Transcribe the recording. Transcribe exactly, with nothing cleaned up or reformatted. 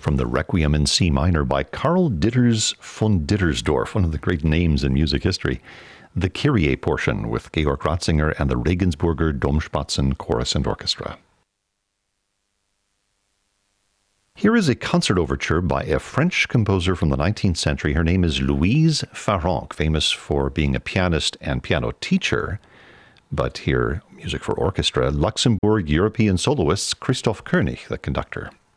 from the Requiem in C minor by Karl Ditters von Dittersdorf, one of the great names in music history. The Kyrie portion with Georg Ratzinger and the Regensburger Domspatzen Chorus and Orchestra. Here is a concert overture by a French composer from the nineteenth century. Her name is Louise Farrenc, famous for being a pianist and piano teacher. But here, music for orchestra, Luxembourg European soloists, Christoph Koenig, the conductor.